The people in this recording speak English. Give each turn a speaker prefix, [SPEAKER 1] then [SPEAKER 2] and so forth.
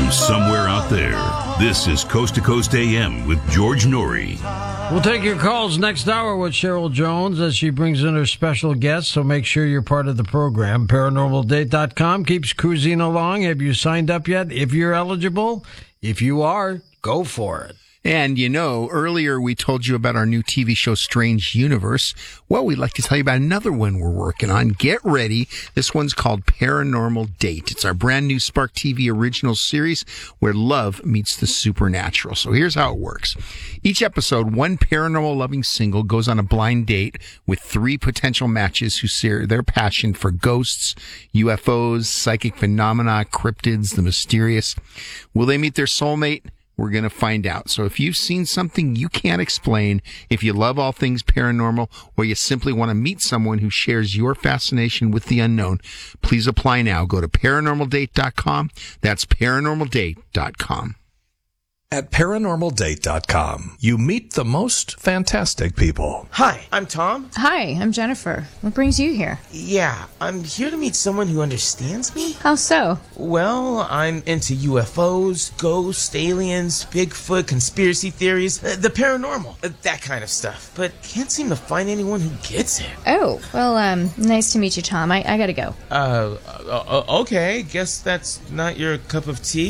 [SPEAKER 1] From somewhere out there, this is Coast to Coast AM with George Norrie.
[SPEAKER 2] We'll take your calls next hour with Cheryl Jones as she brings in her special guests, so make sure you're part of the program. ParanormalDate.com keeps cruising along. Have you signed up yet? If you're eligible, if you are, go for it.
[SPEAKER 3] And, you know, earlier we told you about our new TV show, Strange Universe. Well, we'd like to tell you about another one we're working on. Get ready. This one's called Paranormal Date. It's our brand new Spark TV original series where love meets the supernatural. So here's how it works. Each episode, one paranormal-loving single goes on a blind date with 3 potential matches who share their passion for ghosts, UFOs, psychic phenomena, cryptids, the mysterious. Will they meet their soulmate? We're going to find out. So if you've seen something you can't explain, if you love all things paranormal, or you simply want to meet someone who shares your fascination with the unknown, please apply now. Go to ParanormalDate.com. That's ParanormalDate.com.
[SPEAKER 4] At ParanormalDate.com, you meet the most fantastic people.
[SPEAKER 5] Hi, I'm Tom.
[SPEAKER 6] Hi, I'm Jennifer. What brings you here?
[SPEAKER 5] Yeah, I'm here to meet someone who understands me.
[SPEAKER 6] How so?
[SPEAKER 5] Well, I'm into UFOs, ghosts, aliens, Bigfoot, conspiracy theories, the paranormal, that kind of stuff. But can't seem to find anyone who gets it.
[SPEAKER 6] Oh, well, nice to meet you, Tom. I gotta go.
[SPEAKER 5] Okay, guess that's not your cup of tea.